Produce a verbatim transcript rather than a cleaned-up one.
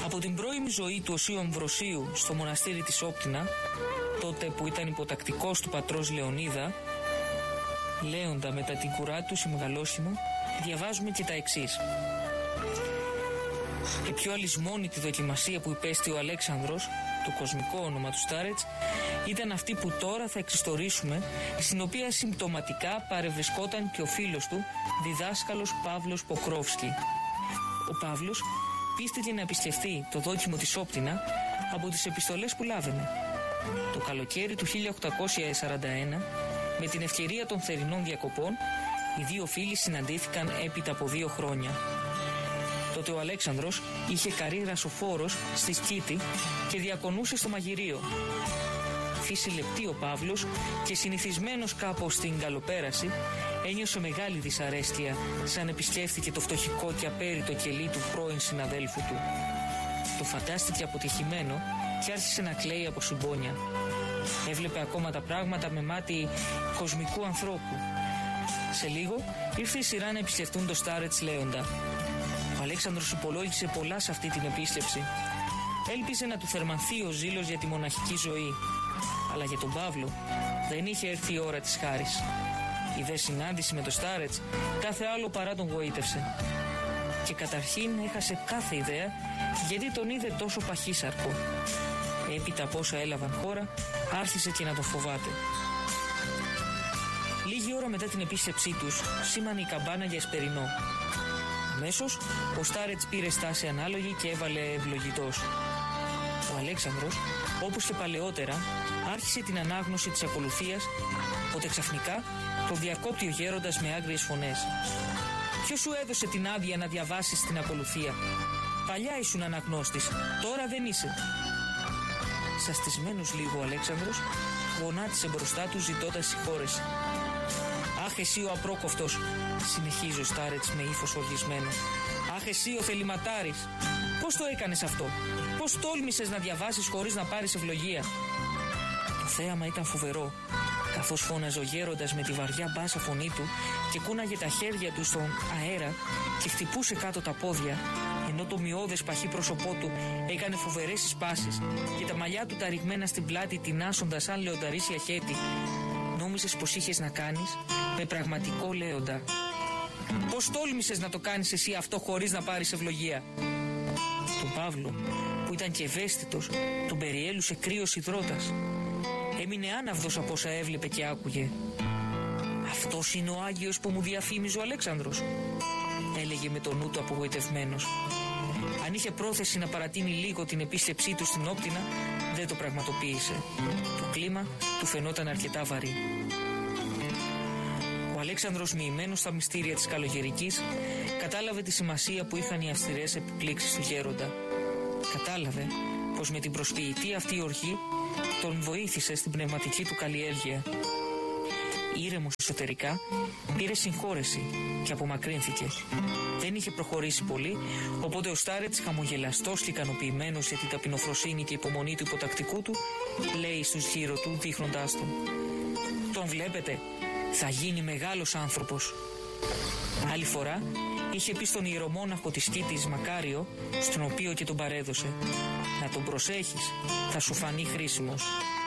Από την πρώιμη ζωή του Οσίου Αμβροσίου στο μοναστήρι της Όπτινα, τότε που ήταν υποτακτικός του πατρός Λεωνίδα, Λέοντα μετά την κουρά του σε μεγαλόσιμο, διαβάζουμε και τα εξής. Η πιο αλυσμόνητη δοκιμασία που υπέστη ο Αλέξανδρος, το κοσμικό όνομα του Στάρετς, ήταν αυτή που τώρα θα εξιστορήσουμε, στην οποία συμπτωματικά παρευρισκόταν και ο φίλος του, διδάσκαλος Παύλος Ποκρόφσκι. Ο Παύλος πίστηκε να επισκεφθεί το δόκιμο της Όπτινα από τις επιστολές που λάβαινε. Το καλοκαίρι του χίλια οκτακόσια σαράντα ένα, με την ευκαιρία των θερινών διακοπών, οι δύο φίλοι συναντήθηκαν έπειτα από δύο χρόνια. Τότε ο Αλέξανδρος είχε καρεί ρασοφόρος στη Σκήτη και διακονούσε στο μαγειρίο. Φύση λεπτή ο Παύλος και συνηθισμένος κάπως στην καλοπέραση, ένιωσε μεγάλη δυσαρέσκεια σαν επισκέφθηκε το φτωχικό και απέριτο κελί του πρώην συναδέλφου του. Το φαντάστηκε αποτυχημένο και άρχισε να κλαίει από συμπόνια. Έβλεπε ακόμα τα πράγματα με μάτι κοσμικού ανθρώπου. Σε λίγο ήρθε η σειρά να επισκεφτούν το Στάρετς Λέοντα. Ο Αλέξανδρος υπολόγισε πολλά σε αυτή την επίσκεψη. Έλπιζε να του θερμανθεί ο ζήλος για τη μοναχική ζωή. Αλλά για τον Παύλο δεν είχε έρθει η ώρα της χάρης. Η δε συνάντηση με το Στάρετς κάθε άλλο παρά τον γοήτευσε. Και καταρχήν έχασε κάθε ιδέα γιατί τον είδε τόσο παχύσαρκο. Έπειτα από όσα έλαβαν χώρα, άρχισε και να τον φοβάται. Λίγη ώρα μετά την επίσκεψή τους, σήμανε η καμπάνα για εσπερινό. Αμέσως, ο Στάρετς πήρε στάση ανάλογη και έβαλε ευλογητός. Ο Αλέξανδρος, όπως και παλαιότερα, άρχισε την ανάγνωση της ακολουθίας, οπότε ξαφνικά το διακόπτει ο γέροντας με άγριες φωνές. «Ποιος σου έδωσε την άδεια να διαβάσεις την ακολουθία? Παλιά ήσουν αναγνώστης, τώρα δεν είσαι». Σαστισμένος λίγο ο Αλέξανδρος γονάτισε μπροστά του ζητώντας συγχώρεση. «Αχ, εσύ ο απρόκοφτος», συνεχίζει ο Στάρετς με ύφος οργισμένο. «Αχ, εσύ ο θεληματάρης, πώς το έκανες αυτό? Πώς τόλμησες να διαβάσεις χωρίς να πάρεις ευλογία?» Το θέαμα ήταν φοβερό, καθώς φώναζε ο γέροντας με τη βαριά μπάσα φωνή του και κούναγε τα χέρια του στον αέρα και χτυπούσε κάτω τα πόδια, ενώ το μειώδες παχύ πρόσωπό του έκανε φοβερές συσπάσεις και τα μαλλιά του τα ρηγμένα στην πλάτη τεινάσσοντας σαν λεονταρίσια χέτη. Νόμιζες πως είχες να κάνεις με πραγματικό Λέοντα. Πώς τόλμησες να το κάνεις εσύ αυτό χωρίς να πάρεις ευλογία? Τον Παύλο, που ήταν και ευαίσθητος, τον περιέλουσε κρύος υδρότας. Έμεινε άναυδος από όσα έβλεπε και άκουγε. «Αυτός είναι ο Άγιος που μου διαφήμιζε ο Αλέξανδρος», έλεγε με το νου του απογοητευμένος. Αν είχε πρόθεση να παρατείνει λίγο την επίσκεψή του στην Όπτινα, δεν το πραγματοποίησε. Το κλίμα του φαινόταν αρκετά βαρύ. Ο Αλέξανδρος, μοιημένος στα μυστήρια της καλογερικής, κατάλαβε τη σημασία που είχαν οι αυστηρές επιπλήξεις του γέροντα. Κατάλαβε πως με την προσποιητή αυτή οργή τον βοήθησε στην πνευματική του καλλιέργεια. Ήρεμος εσωτερικά, πήρε συγχώρεση και απομακρύνθηκε. Δεν είχε προχωρήσει πολύ, οπότε ο Στάρετς, χαμογελαστός και ικανοποιημένος για την ταπεινοφροσύνη και υπομονή του υποτακτικού του, λέει στους γύρω του δείχνοντάς τον: «Τον βλέπετε, θα γίνει μεγάλος άνθρωπος». Άλλη φορά είχε πει στον ιερομόναχο της Σκήτης Μακάριο, στον οποίο και τον παρέδωσε: «Να τον προσέχεις, θα σου φανεί χρήσιμος».